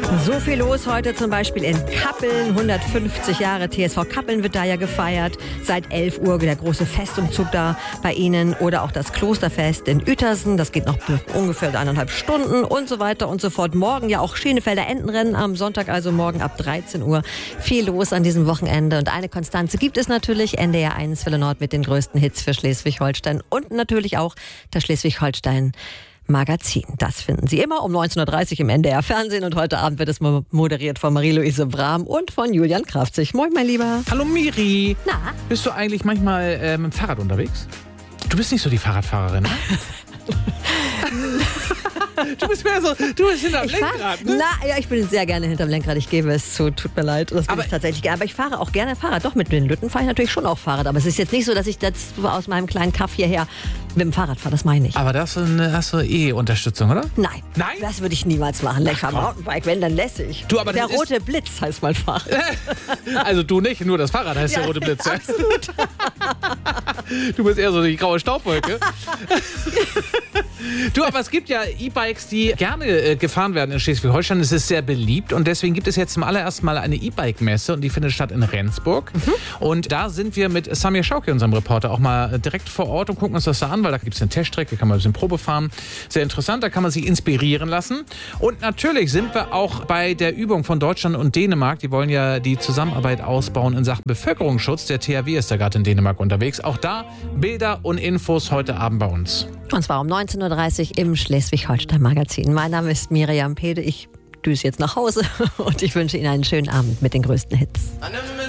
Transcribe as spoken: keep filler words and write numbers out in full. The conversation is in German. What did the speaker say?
So viel los heute zum Beispiel in Kappeln. hundertfünfzig Jahre T S V Kappeln wird da ja gefeiert. Seit elf Uhr der große Festumzug da bei Ihnen. Oder auch das Klosterfest in Uetersen. Das geht noch ungefähr eineinhalb Stunden und so weiter und so fort. Morgen ja auch Schienefelder Entenrennen am Sonntag, also morgen ab dreizehn Uhr. Viel los an diesem Wochenende. Und eine Konstanze gibt es natürlich. N D R eins Welle Nord mit den größten Hits für Schleswig-Holstein. Und natürlich auch das Schleswig-Holstein Magazin. Das finden Sie immer um neunzehn Uhr dreißig im N D R Fernsehen und heute Abend wird es moderiert von Marie-Louise Brahm und von Julian Krafzig. Moin, mein Lieber. Hallo Miri. Na? Bist du eigentlich manchmal äh, mit dem Fahrrad unterwegs? Du bist nicht so die Fahrradfahrerin. Du bist mehr so, du bist hinterm Ich Lenkrad, fahr, ne? Na, ja, ich bin sehr gerne hinterm Lenkrad. Ich gebe es zu. Tut mir leid. Das bin Aber- ich tatsächlich gerne. Aber ich fahre auch gerne Fahrrad. Doch, mit den Lütten fahre ich natürlich schon auch Fahrrad. Aber es ist jetzt nicht so, dass ich das aus meinem kleinen Kaff hierher mit dem Fahrrad fahre. Das meine ich. Aber das eine, hast du eh Unterstützung, oder? Nein. Nein? Das würde ich niemals machen. Ich fahre komm. Mountainbike, wenn, dann lässig. Du, aber Der das ist- rote Blitz heißt mein Fahrrad. Also du nicht, nur das Fahrrad heißt Ja, der rote Blitz. Ja? absolut. Du bist eher so die graue Staubwolke. Du, aber es gibt ja E-Bikes, die gerne äh, gefahren werden in Schleswig-Holstein. Es ist sehr beliebt und deswegen gibt es jetzt zum allerersten Mal eine E-Bike-Messe und die findet statt in Rendsburg. Mhm. Und da sind wir mit Samir Schauke, unserem Reporter, auch mal äh, direkt vor Ort und gucken uns das da an, weil da gibt es eine Teststrecke, kann man ein bisschen Probe fahren. Sehr interessant, da kann man sich inspirieren lassen. Und natürlich sind wir auch bei der Übung von Deutschland und Dänemark. Die wollen ja die Zusammenarbeit ausbauen in Sachen Bevölkerungsschutz. Der T H W ist da gerade in Dänemark unterwegs. Auch da Bilder und Infos heute Abend bei uns. Und zwar um neunzehn Uhr dreißig im Schleswig-Holstein Magazin. Mein Name ist Miriam Pede. Ich düse jetzt nach Hause und ich wünsche Ihnen einen schönen Abend mit den größten Hits.